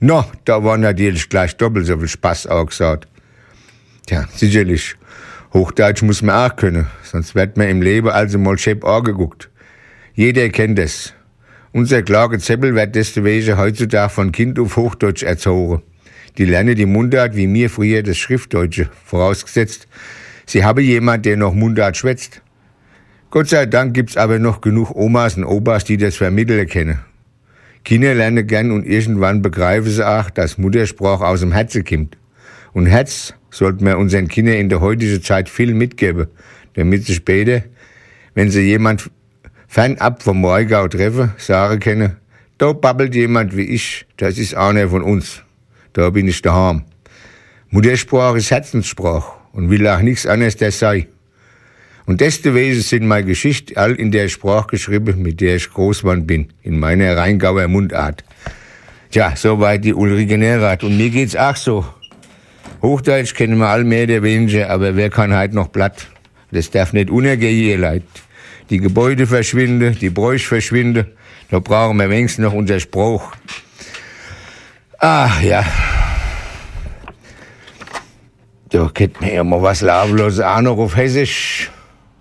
No, da war natürlich gleich doppelt so viel Spaß angesagt. Tja, sicherlich. Hochdeutsch muss man auch können, sonst wird man im Leben also mal schepp angeguckt. Jeder kennt es. Unser Klage Zeppel wird deswegen heutzutage von Kind auf Hochdeutsch erzogen. Die lernen die Mundart wie mir früher das Schriftdeutsche, vorausgesetzt, sie haben jemand, der noch Mundart schwätzt. Gott sei Dank gibt's aber noch genug Omas und Opas, die das vermitteln können. Kinder lernen gern und irgendwann begreifen sie auch, dass Muttersprache aus dem Herzen kommt. Und Herz sollten wir unseren Kindern in der heutigen Zeit viel mitgeben, damit sie später, wenn sie jemand fernab vom Moigau treffen, sagen können, da babbelt jemand wie ich, das ist einer von uns. Da bin ich daheim. Muttersprache ist Herzenssprache und will auch nichts anderes das sei. Und deswegen sind meine Geschichte all in der Sprache geschrieben, mit der ich groß geworden bin, in meiner Rheingauer Mundart. Tja, soweit die Ulrike Nerath. Und mir geht's auch so. Hochdeutsch kennen wir all mehr oder weniger, aber wer kann heute noch platt? Das darf nicht untergehen, ihr Leid. Die Gebäude verschwinden, die Bräuche verschwinden, da brauchen wir wenigstens noch unser Spruch. Ach ja. Da könnte man ja mal was Laufloses auch noch auf Hessisch.